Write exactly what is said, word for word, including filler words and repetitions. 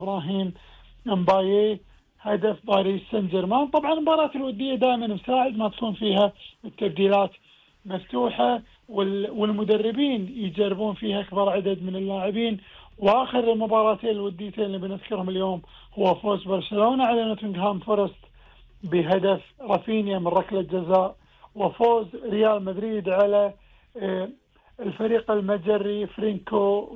إبراهيم مبايي هدف باريس سان جيرمان. طبعا المباراة الودية دائما مساعد ما تكون فيها التبديلات مفتوحة والمدربين يجربون فيها أكبر عدد من اللاعبين. وآخر المباراتين الوديتين اللي بنذكرهم اليوم هو فوز برشلونة على نوتنغهام فورست بهدف رافينيا من ركلة جزاء، وفوز ريال مدريد على الفريق المجري فرينكو